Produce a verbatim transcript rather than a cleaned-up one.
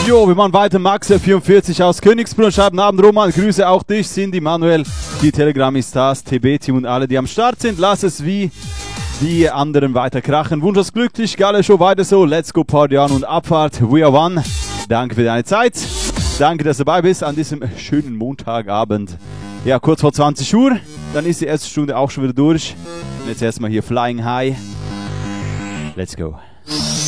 Jo, wir machen weiter. Max vierundvierzig aus Königsbrunn schreibt: Guten Abend Roman, grüße auch dich, Cindy, Manuel, die Telegram-Stars, T B-Team und alle, die am Start sind. Lass es wie die anderen weiter krachen. Wunsch uns glücklich, geile Show, weiter so. Let's go Party on und Abfahrt. We are one. Danke für deine Zeit. Danke, dass du dabei bist an diesem schönen Montagabend. Ja, kurz vor zwanzig Uhr. Dann ist die erste Stunde auch schon wieder durch. Und jetzt erstmal hier Flying High. Let's go.